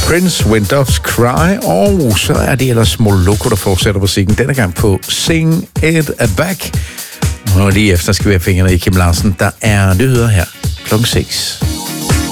Prince, When Doves Cry, og så er det ellers Moloko, der fortsætter musikken denne gang på Sing It Back. Og lige efter skal vi have fingrene i Kim Larsen. Der er nyheder her klokken 6.